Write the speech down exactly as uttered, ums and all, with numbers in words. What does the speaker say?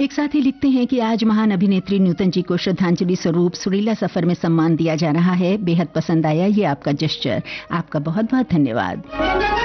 एक साथी लिखते हैं कि आज महान अभिनेत्री नूतन जी को श्रद्धांजलि स्वरूप सुरीला सफर में सम्मान दिया जा रहा है। बेहद पसंद आया ये आपका जेस्चर। आपका बहुत बहुत धन्यवाद।